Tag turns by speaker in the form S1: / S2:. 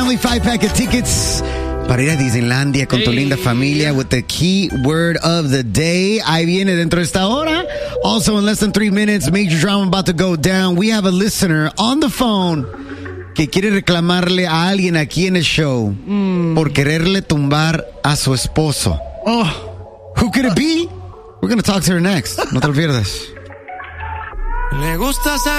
S1: family 5-pack of tickets para ir a Disneylandia con tu linda familia with the key word of the day. Ahí viene dentro de esta hora. Also, in less than 3 minutes, major drama about to go down. We have a listener on the phone que quiere reclamarle a alguien aquí en el show por quererle tumbar a su esposo. Oh, who could it be? We're going to talk to her next. No te lo pierdas.
S2: Le gusta